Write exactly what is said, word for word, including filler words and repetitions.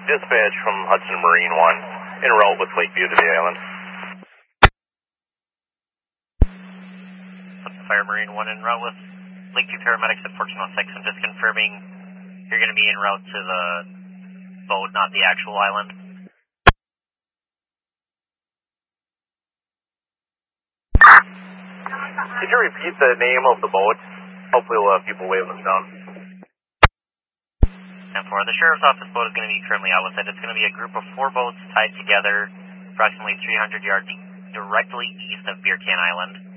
Dispatch from Hudson Marine one, en route with Lakeview to the island. Hudson Fire Marine one en route with Lakeview paramedics at fourteen oh six. I'm just confirming you're going to be en route to the boat, not the actual island. Could you repeat the name of the boat? Hopefully we'll have people waving us down. And for the Sheriff's Office boat is going to be currently out with it. It's going to be a group of four boats tied together approximately three hundred yards directly east of Beer Can Island.